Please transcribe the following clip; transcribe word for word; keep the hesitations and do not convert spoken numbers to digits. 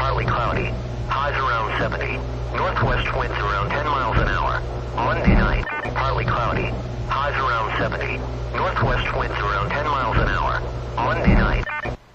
partly cloudy. Highs around seventy. Northwest winds around ten miles an hour. Monday night, partly cloudy. Highs around seventy. Northwest